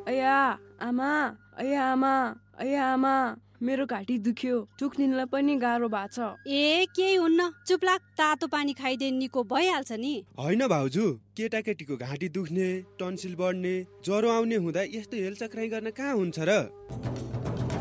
अया आमा, अया आमा, अया आमा, मेरो घाँटी दुख्यो, थुक्निनलाई पनि गाह्रो भएको छ। ए केही हुन्न, चुप लाग, तातो पानी खाइदिए निको भइहाल्छ नि। होइन भाउजू, केटाकेटीको घाँटी दुख्ने, टन्सिल बढ्ने, ज्वरो आउने हुँदा यस्तो हेलचक्राइ गर्न कहाँ हुन्छ र?